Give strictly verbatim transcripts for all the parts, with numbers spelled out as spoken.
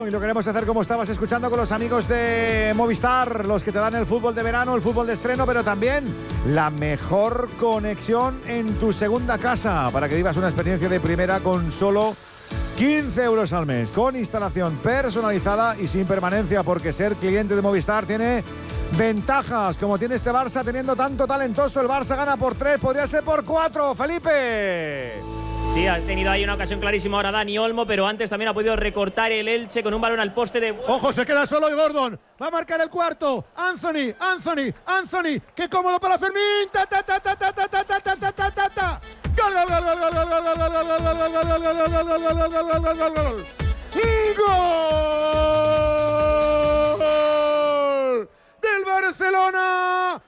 Y lo queremos hacer como estabas escuchando con los amigos de Movistar, los que te dan el fútbol de verano, el fútbol de estreno, pero también la mejor conexión en tu segunda casa para que vivas una experiencia de primera con solo quince euros al mes, con instalación personalizada y sin permanencia, porque ser cliente de Movistar tiene ventajas, como tiene este Barça teniendo tanto talentoso. El Barça gana por tres, podría ser por cuatro, Felipe. Sí, ha tenido ahí una ocasión clarísima ahora Dani Olmo, pero antes también ha podido recortar el Elche con un balón al poste de... ¡Ojo, se queda solo y Gordon! Va a marcar el cuarto. Anthony, Anthony, Anthony. ¡Qué cómodo para Fermín! ¡Ta, ta, ta, ta, ta, ta, ta, ta, ta, ta, ta, ta! ¡Gol, gol, gol, gol, gol, gol, gol, gol, gol, gol, gol! ¡Gol del Barcelona!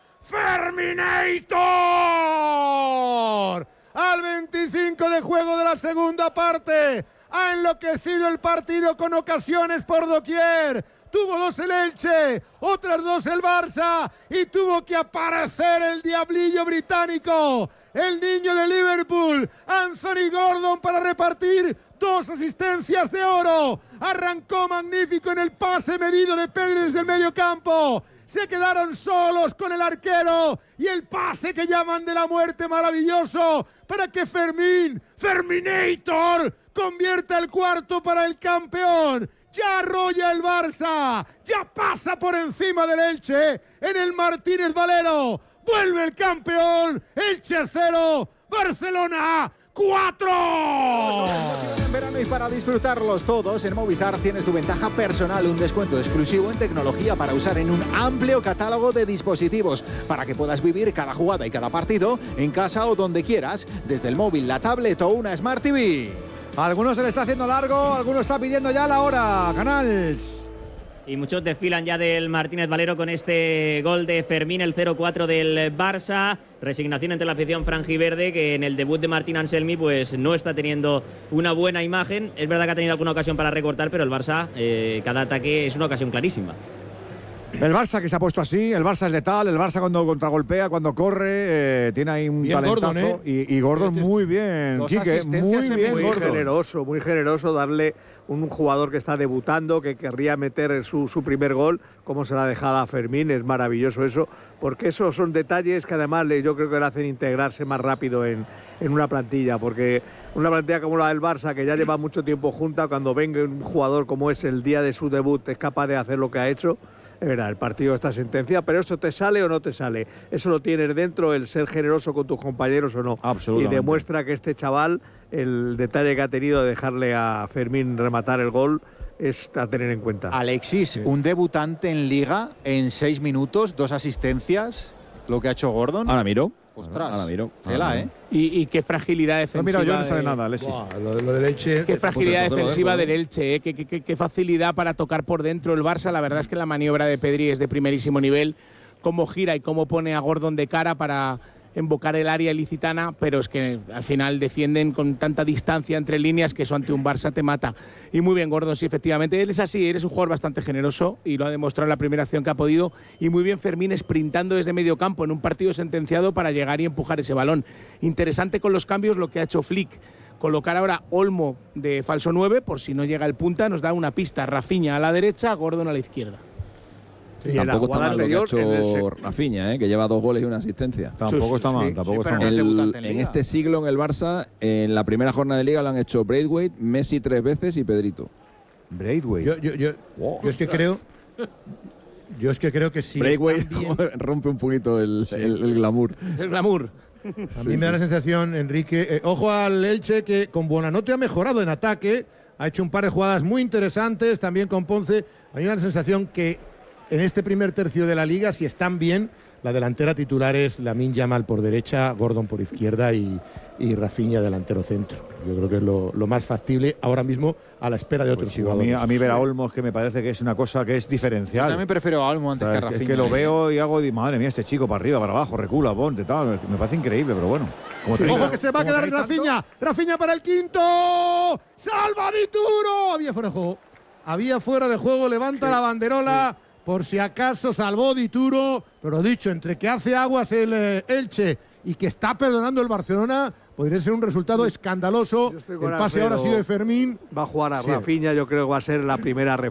¡Ferminator! Al veinticinco de juego de la segunda parte, ha enloquecido el partido con ocasiones por doquier. Tuvo dos el Elche, otras dos el Barça y tuvo que aparecer el diablillo británico, el niño de Liverpool, Anthony Gordon, para repartir dos asistencias de oro. Arrancó magnífico en el pase medido de Pedri desde el medio campo. Se quedaron solos con el arquero y el pase que llaman de la muerte maravilloso para que Fermín, Ferminator, convierta el cuarto para el campeón. Ya arrolla el Barça, ya pasa por encima del Elche en el Martínez Valero. Vuelve el campeón, Elche cero, Barcelona cuatro. En verano y para disfrutarlos todos, en Movistar tienes tu ventaja personal, un descuento exclusivo en tecnología para usar en un amplio catálogo de dispositivos, para que puedas vivir cada jugada y cada partido en casa o donde quieras, desde el móvil, la tablet o una Smart T V. A algunos se le está haciendo largo, algunos está pidiendo ya la hora, Canals. Y muchos desfilan ya del Martínez Valero con este gol de Fermín, el cero cuatro del Barça. Resignación entre la afición franjiverde, que en el debut de Martín Anselmi pues no está teniendo una buena imagen. Es verdad que ha tenido alguna ocasión para recortar, pero el Barça, eh, cada ataque es una ocasión clarísima. El Barça que se ha puesto así, el Barça es letal, el Barça cuando contragolpea, cuando corre, eh, tiene ahí un bien talentazo. Gordon, ¿eh? y, y Gordon muy bien, Quique, muy bien, muy Gordon. generoso, muy generoso darle un jugador que está debutando, que querría meter su, su primer gol, como se la ha dejado a Fermín. Es maravilloso eso, porque esos son detalles que además yo creo que le hacen integrarse más rápido en, en una plantilla, porque una plantilla como la del Barça, que ya lleva mucho tiempo junta, cuando venga un jugador como es el día de su debut, es capaz de hacer lo que ha hecho. Es verdad, el partido está sentencia, pero eso te sale o no te sale. Eso lo tienes dentro, el ser generoso con tus compañeros o no. Absolutamente. Y demuestra que este chaval, el detalle que ha tenido de dejarle a Fermín rematar el gol, es a tener en cuenta. Alexis, sí. Un debutante en Liga en seis minutos, dos asistencias, lo que ha hecho Gordon. Ahora miro. Ostras, ahora miro. Tela, ¿eh? Y, y qué fragilidad defensiva. No, mira, yo no sabe nada, Alexis. Buah, lo, lo del Elche. Qué fragilidad pues defensiva dejo, del Elche, ¿eh? qué, qué, qué facilidad para tocar por dentro el Barça. La verdad es que la maniobra de Pedri es de primerísimo nivel. Cómo gira y cómo pone a Gordon de cara para embocar el área ilicitana, pero es que al final defienden con tanta distancia entre líneas que eso ante un Barça te mata. Y muy bien, Gordon, sí, efectivamente. Él es así, eres un jugador bastante generoso y lo ha demostrado en la primera acción que ha podido. Y muy bien Fermín sprintando desde medio campo en un partido sentenciado para llegar y empujar ese balón. Interesante con los cambios lo que ha hecho Flick. Colocar ahora Olmo de falso nueve, por si no llega el punta, nos da una pista. Rafinha a la derecha, Gordon a la izquierda. Sí, tampoco está mal lo que ha hecho Rafinha, ¿eh? Que lleva dos goles y una asistencia. Tampoco sí, está mal, sí, tampoco sí, está mal. El, en, en este siglo en el Barça, en la primera jornada de Liga lo han hecho Braithwaite, Messi tres veces y Pedrito. Braithwaite. Yo, yo, yo, wow. yo es que creo... Yo es que creo que sí. Braithwaite rompe un poquito el, sí. el, el glamour. El glamour. A mí sí, me da sí. la sensación, Enrique, eh, ojo al Elche, que con Buonanotte ha mejorado en ataque, ha hecho un par de jugadas muy interesantes, también con Ponce. A mí me da la sensación que en este primer tercio de la Liga, si están bien, la delantera titular es Lamine Yamal por derecha, Gordon por izquierda y, y Rafinha delantero centro. Yo creo que es lo, lo más factible ahora mismo a la espera de otros pues sí, jugadores. A mí, a mí ver a Olmo es que me parece que es una cosa que es diferencial. Yo también prefiero a Olmo antes, o sea, que a Rafinha. Es que lo veo y hago, madre mía, este chico para arriba, para abajo, recula, ponte, tal. Me parece increíble, pero bueno. Como sí, ojo que se va a quedar Rafinha. Rafinha para el quinto. ¡Salva Di Turo! Había fuera de juego. Había fuera de juego, levanta sí, la banderola. Sí. Por si acaso salvó Di Turo, pero dicho, entre que hace aguas el eh, Elche y que está perdonando el Barcelona, podría ser un resultado escandaloso. El pase ahora ha sido de Fermín. Va a jugar a Rafinha, sí. Yo creo que va a ser la primera reforma.